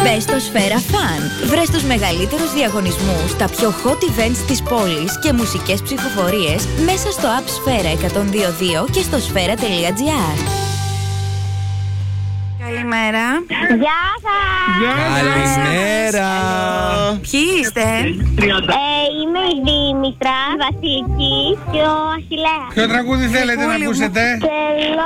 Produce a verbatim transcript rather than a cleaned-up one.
Μπες στο Σφαίρα Fun. Βρες τους μεγαλύτερους διαγωνισμούς, τα πιο hot events της πόλης και μουσικές ψηφοφορίες μέσα στο app Σφαίρα εκατόν δύο δύο και στο σφαίρα τελεία τζι άρ. Καλημέρα. Γεια σας. Καλημέρα. Ποιοι είστε? Ε, είμαι η Δήμητρα, Βασιλική και ο Αχιλλέας. Ποιο τραγούδι θέλετε να Πολύ μου. ακούσετε? Και